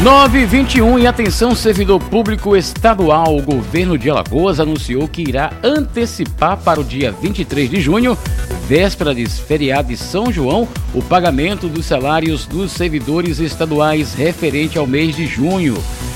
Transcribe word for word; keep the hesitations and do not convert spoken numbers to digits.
nove e vinte e um, e atenção, servidor público estadual. O governo de Alagoas anunciou que irá antecipar para o dia vinte e três de junho, véspera de feriado de São João, o pagamento dos salários dos servidores estaduais referente ao mês de junho.